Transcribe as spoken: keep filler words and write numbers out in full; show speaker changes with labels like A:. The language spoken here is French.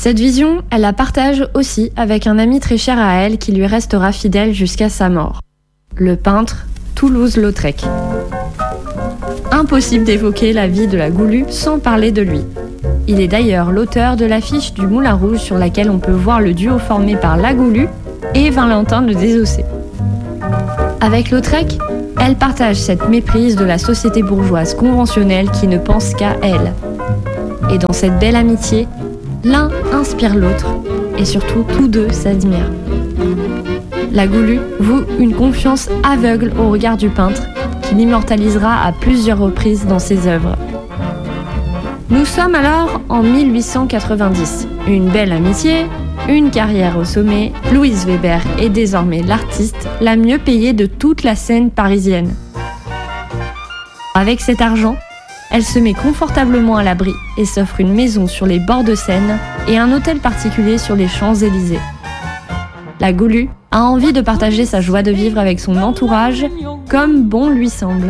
A: Cette vision, elle la partage aussi avec un ami très cher à elle qui lui restera fidèle jusqu'à sa mort, le peintre Toulouse-Lautrec. Impossible d'évoquer la vie de la Goulue sans parler de lui. Il est d'ailleurs l'auteur de l'affiche du Moulin Rouge sur laquelle on peut voir le duo formé par la Goulue et Valentin le Désossé. Avec Lautrec, elle partage cette méprise de la société bourgeoise conventionnelle qui ne pense qu'à elle. Et dans cette belle amitié, l'un inspire l'autre et surtout tous deux s'admirent. La Goulue voue une confiance aveugle au regard du peintre qui l'immortalisera à plusieurs reprises dans ses œuvres. Nous sommes alors en mille huit cent quatre-vingt-dix. Une belle amitié, une carrière au sommet, Louise Weber est désormais l'artiste la mieux payée de toute la scène parisienne. Avec cet argent, elle se met confortablement à l'abri et s'offre une maison sur les bords de Seine et un hôtel particulier sur les Champs-Élysées. La Goulue a envie de partager sa joie de vivre avec son entourage comme bon lui semble.